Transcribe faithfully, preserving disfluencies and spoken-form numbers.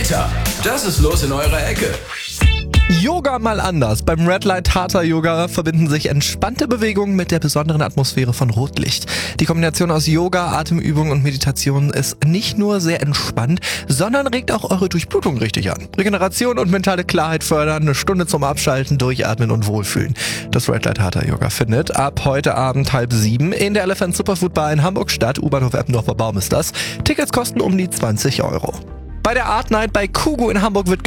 Alter, das ist los in eurer Ecke. Yoga mal anders. Beim Red Light Hatha Yoga verbinden sich entspannte Bewegungen mit der besonderen Atmosphäre von Rotlicht. Die Kombination aus Yoga, Atemübungen und Meditation ist nicht nur sehr entspannt, sondern regt auch eure Durchblutung richtig an. Regeneration und mentale Klarheit fördern, eine Stunde zum Abschalten, Durchatmen und Wohlfühlen. Das Red Light Hatha Yoga findet ab heute Abend halb sieben in der Elephant Superfood Bar in Hamburg statt. U-Bahnhof Eppendorfer Baum ist das. Tickets kosten um die zwanzig Euro. Bei der Art Night bei Kugu in Hamburg wird